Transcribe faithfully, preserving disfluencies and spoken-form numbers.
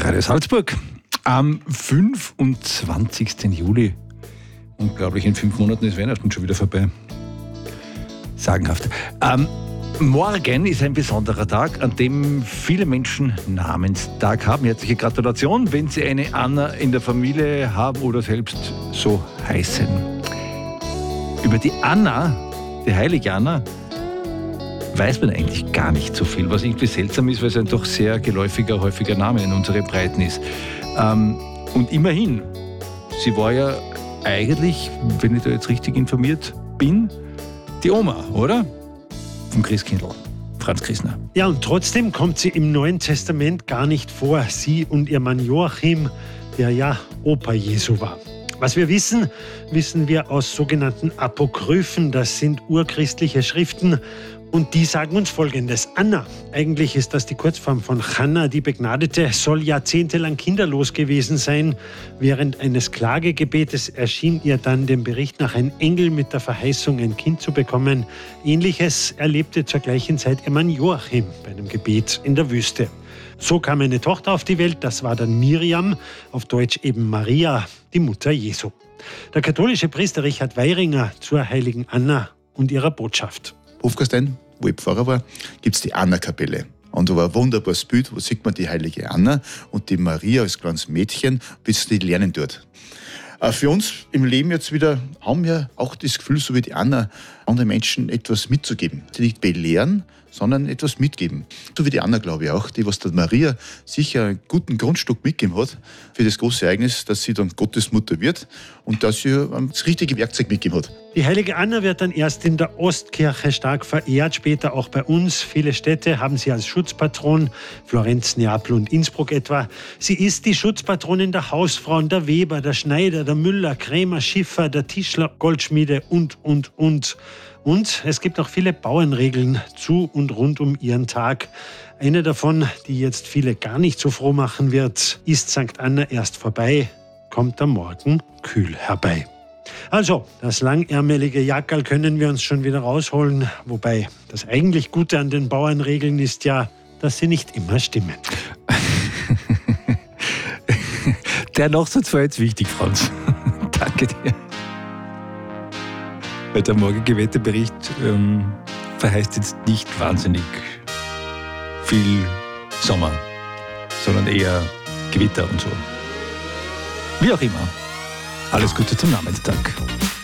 Radio Salzburg. Am fünfundzwanzigsten Juli. Unglaublich, in fünf Monaten ist Weihnachten schon wieder vorbei. Sagenhaft. Ähm, morgen ist ein besonderer Tag, an dem viele Menschen Namenstag haben. Herzliche Gratulation, wenn Sie eine Anna in der Familie haben oder selbst so heißen. Über die Anna, die heilige Anna, weiß man eigentlich gar nicht so viel, was irgendwie seltsam ist, weil es ein doch sehr geläufiger, häufiger Name in unseren Breiten ist. Ähm, und immerhin, sie war ja eigentlich, wenn ich da jetzt richtig informiert bin, die Oma, oder? Vom Christkindl, Franz Christner. Ja, und trotzdem kommt sie im Neuen Testament gar nicht vor. Sie und ihr Mann Joachim, der ja Opa Jesu war. Was wir wissen, wissen wir aus sogenannten Apokryphen. Das sind urchristliche Schriften. Und die sagen uns Folgendes. Anna, eigentlich ist das die Kurzform von Channa, die Begnadete, soll jahrzehntelang kinderlos gewesen sein. Während eines Klagegebetes erschien ihr dann dem Bericht nach ein Engel mit der Verheißung, ein Kind zu bekommen. Ähnliches erlebte zur gleichen Zeit ihr Mann Joachim bei einem Gebet in der Wüste. So kam eine Tochter auf die Welt, das war dann Miriam, auf Deutsch eben Maria, die Mutter Jesu. Der katholische Priester Richard Weiringer zur heiligen Anna und ihrer Botschaft. Hofgastein, wo ich Pfarrer war, gibt es die Anna-Kapelle. Und da war ein wunderbares Bild, wo sieht man die heilige Anna und die Maria als kleines Mädchen, bis die lernen dort. Äh, für uns im Leben jetzt wieder haben wir auch das Gefühl, so wie die Anna, anderen Menschen etwas mitzugeben. Sie nicht belehren, sondern etwas mitgeben. So wie die Anna, glaube ich auch, die, was der Maria sicher einen guten Grundstück mitgegeben hat für das große Ereignis, dass sie dann Gottes Mutter wird und dass sie das richtige Werkzeug mitgegeben hat. Die heilige Anna wird dann erst in der Ostkirche stark verehrt, später auch bei uns. Viele Städte haben sie als Schutzpatron, Florenz, Neapel und Innsbruck etwa. Sie ist die Schutzpatronin der Hausfrauen, der Weber, der Schneider, der Müller, Krämer, Schiffer, der Tischler, Goldschmiede und, und, und. Und es gibt auch viele Bauernregeln zu und rund um ihren Tag. Eine davon, die jetzt viele gar nicht so froh machen wird, ist Sankt Anna erst vorbei, kommt am Morgen kühl herbei. Also, das langärmelige Jackerl können wir uns schon wieder rausholen. Wobei, das eigentlich Gute an den Bauernregeln ist ja, dass sie nicht immer stimmen. Der Nachsatz war jetzt wichtig, Franz. Danke dir. Weil der morgige Wetterbericht ähm, verheißt jetzt nicht wahnsinnig viel Sommer, sondern eher Gewitter und so. Wie auch immer. Alles Gute zum Namenstag.